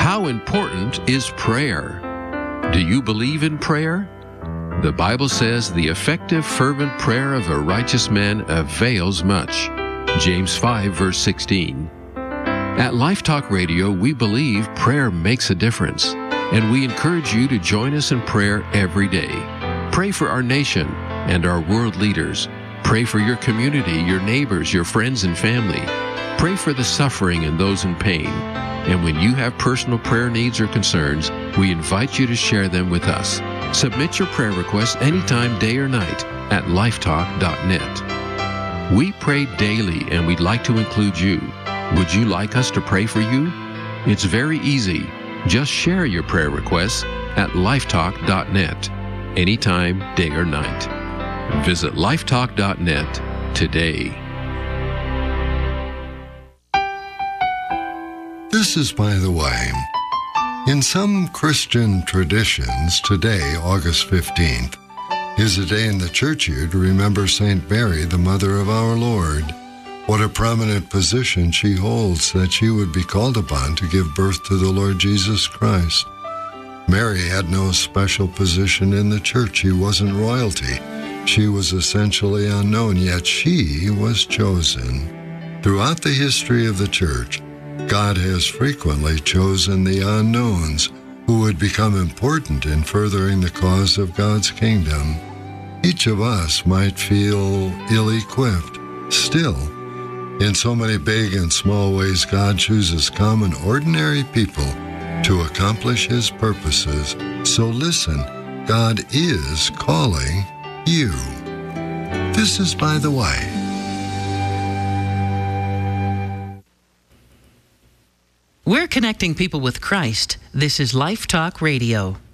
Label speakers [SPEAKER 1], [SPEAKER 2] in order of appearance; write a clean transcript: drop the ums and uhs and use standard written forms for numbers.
[SPEAKER 1] How important is prayer? Do you believe in prayer? The Bible says the effective, fervent prayer of a righteous man avails much. James 5, verse 16. At Life Talk Radio, we believe prayer makes a difference, and we encourage you to join us in prayer every day. Pray for our nation and our world leaders. Pray for your community, your neighbors, your friends and family. Pray for the suffering and those in pain. And when you have personal prayer needs or concerns, we invite you to share them with us. Submit your prayer requests anytime, day or night, at lifetalk.net. We pray daily, and we'd like to include you. Would you like us to pray for you? It's very easy. Just share your prayer requests at lifetalk.net, anytime, day or night. Visit lifetalk.net today.
[SPEAKER 2] This is By the Way. In some Christian traditions, today, August 15th, is a day in the church year to remember St. Mary, the Mother of our Lord. What a prominent position she holds that she would be called upon to give birth to the Lord Jesus Christ. Mary had no special position in the church. She wasn't royalty. She was essentially unknown, yet she was chosen. Throughout the history of the church, God has frequently chosen the unknowns who would become important in furthering the cause of God's kingdom. Each of us might feel ill-equipped. Still, in so many big and small ways, God chooses common, ordinary people to accomplish His purposes. So listen, God is calling you. This is By the Way.
[SPEAKER 3] We're connecting people with Christ. This is Life Talk Radio.